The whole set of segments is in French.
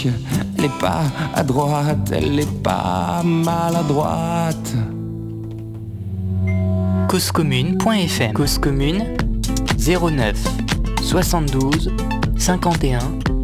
Elle est pas à droite, elle est pas maladroite. Causecommune.fm. Cause commune 09 72 51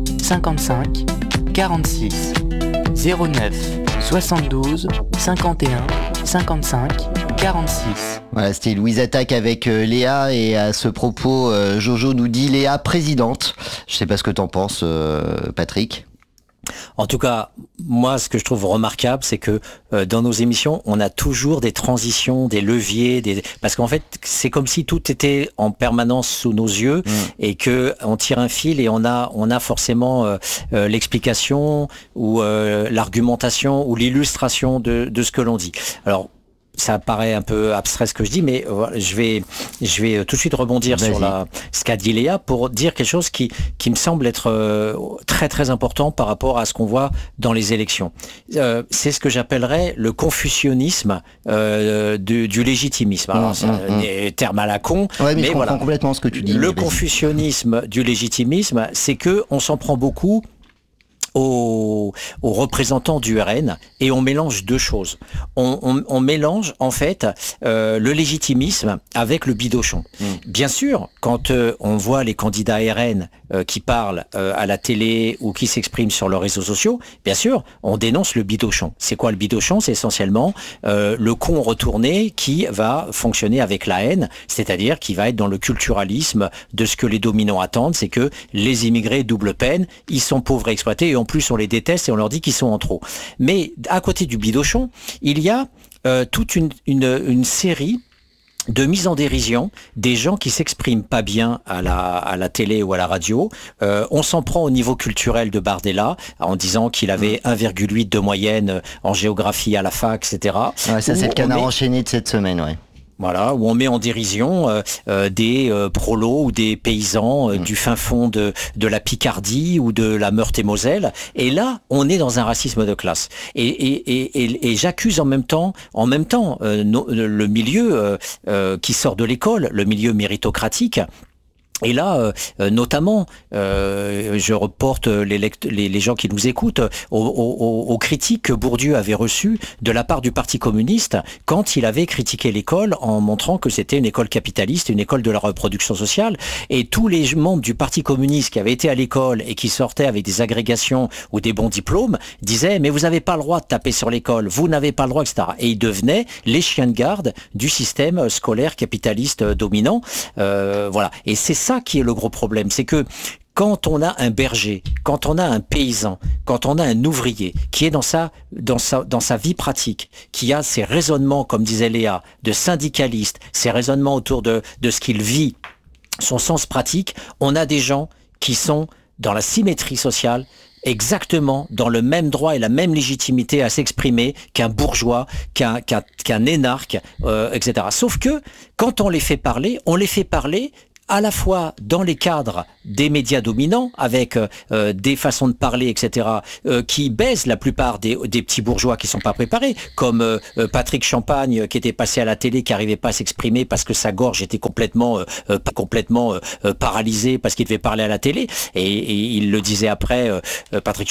55 46 09 72 51 55 46. Voilà, c'était Louise Attaque avec Léa, et à ce propos, Jojo nous dit Léa présidente. Je sais pas ce que t'en penses, Patrick. En tout cas, moi, ce que je trouve remarquable, c'est que dans nos émissions, on a toujours des transitions, des leviers, parce qu'en fait, c'est comme si tout était en permanence sous nos yeux et que on tire un fil et on a forcément l'explication ou l'argumentation ou l'illustration de ce que l'on dit. Alors, ça paraît un peu abstrait ce que je dis, mais je vais tout de suite rebondir sur ce qu'a dit Léa pour dire quelque chose qui me semble être très très important par rapport à ce qu'on voit dans les élections. C'est ce que j'appellerais le confucianisme du légitimisme. Alors, c'est un terme à la con, ouais, mais je comprends voilà. Complètement ce que tu dis. Le confucianisme du légitimisme, c'est que on s'en prend beaucoup aux représentants du RN et on mélange deux choses. On mélange en fait le légitimisme avec le bidochon. Bien sûr, quand on voit les candidats RN qui parlent à la télé ou qui s'expriment sur leurs réseaux sociaux, bien sûr, on dénonce le bidochon. C'est quoi le bidochon ? C'est essentiellement le con retourné qui va fonctionner avec la haine, c'est-à-dire qui va être dans le culturalisme de ce que les dominants attendent, c'est que les immigrés double peine, ils sont pauvres et exploités, et en plus on les déteste et on leur dit qu'ils sont en trop. Mais à côté du bidochon, il y a toute une série de mise en dérision des gens qui s'expriment pas bien à la télé ou à la radio. On s'en prend au niveau culturel de Bardella en disant qu'il avait 1,8 de moyenne en géographie à la fac, etc. Ouais, ça c'est le canard enchaîné de cette semaine, ouais. Voilà, où on met en dérision des prolos ou des paysans du fin fond de la Picardie ou de la Meurthe-et-Moselle. Et là, on est dans un racisme de classe. Et j'accuse en même temps le milieu qui sort de l'école, le milieu méritocratique. Et là, notamment, je reporte les gens qui nous écoutent aux critiques que Bourdieu avait reçues de la part du Parti communiste quand il avait critiqué l'école en montrant que c'était une école capitaliste, une école de la reproduction sociale. Et tous les membres du Parti communiste qui avaient été à l'école et qui sortaient avec des agrégations ou des bons diplômes disaient « mais vous n'avez pas le droit de taper sur l'école, vous n'avez pas le droit, etc. » Et ils devenaient les chiens de garde du système scolaire capitaliste dominant. Voilà. Et c'est ça qui est le gros problème, c'est que quand on a un berger, quand on a un paysan, quand on a un ouvrier qui est dans sa vie pratique, qui a ses raisonnements, comme disait Léa, de syndicaliste, ses raisonnements autour de ce qu'il vit, son sens pratique, on a des gens qui sont dans la symétrie sociale, exactement dans le même droit et la même légitimité à s'exprimer qu'un bourgeois, qu'un énarque, etc. Sauf que quand on les fait parler à la fois dans les cadres des médias dominants, avec des façons de parler, etc., qui baisent la plupart des petits bourgeois qui sont pas préparés, comme Patrick Champagne, qui était passé à la télé, qui arrivait pas à s'exprimer parce que sa gorge était complètement paralysée parce qu'il devait parler à la télé, et il le disait après, Patrick